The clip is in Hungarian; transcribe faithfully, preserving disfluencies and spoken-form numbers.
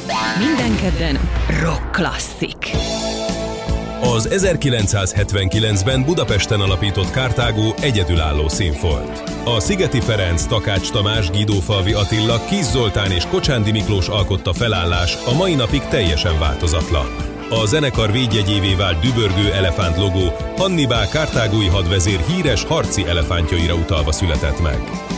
Minden kedden rock klasszik. Az ezerkilencszázhetvenkilencben Budapesten alapított Carthago egyedülálló színfolt. A Szigeti Ferenc, Takács Tamás, Guidófalvi Attila, Kiss Zoltán és Kocsándi Miklós alkotta felállás a mai napig teljesen változatlan. A zenekar védjegyévé vált dübörgő elefánt logó Hannibál karthágói hadvezér híres harci elefántjaira utalva született meg.